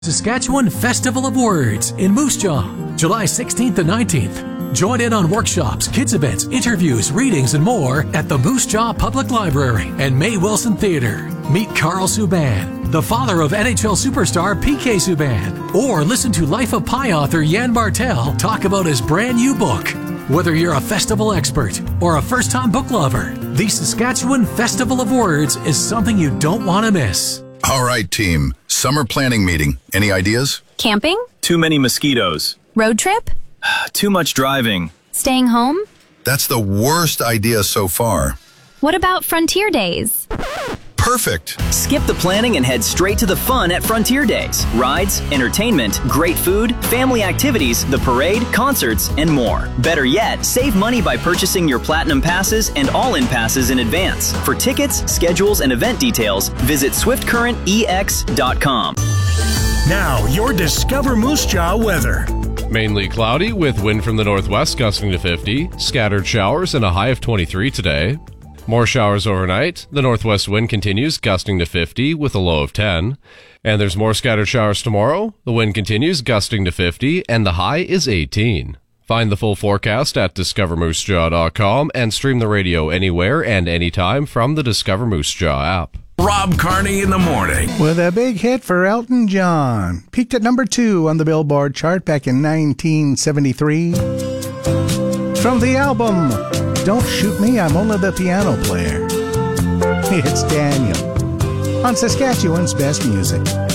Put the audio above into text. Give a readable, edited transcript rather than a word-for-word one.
Saskatchewan Festival of Words in Moose Jaw, July 16th and 19th. Join in on workshops, kids events, interviews, readings, and more at the Moose Jaw Public Library and May Wilson Theatre. Meet Carl Subban, the father of NHL superstar PK Subban. Or listen to Life of Pi author Jan Bartel talk about his brand new book. Whether you're a festival expert or a first-time book lover, the Saskatchewan Festival of Words is something you don't want to miss. All right, team. Summer planning meeting. Any ideas? Camping? Too many mosquitoes. Road trip? Too much driving. Staying home? That's the worst idea so far. What about Frontier Days? Perfect. Skip the planning and head straight to the fun at Frontier Days. Rides, entertainment, great food, family activities, the parade, concerts, and more. Better yet, save money by purchasing your Platinum Passes and All-In Passes in advance. For tickets, schedules, and event details, visit swiftcurrentex.com. Now, your Discover Moose Jaw weather. Mainly cloudy with wind from the northwest gusting to 50, scattered showers and a high of 23 today. More showers overnight. The northwest wind continues gusting to 50 with a low of 10. And there's more scattered showers tomorrow. The wind continues gusting to 50 and the high is 18. Find the full forecast at discovermoosejaw.com and stream the radio anywhere and anytime from the Discover Moose Jaw app. Rob Carney in the morning. With a big hit for Elton John. Peaked at number 2 on the Billboard chart back in 1973. From the album Don't Shoot Me, I'm Only the Piano Player. It's Daniel on Saskatchewan's Best Music.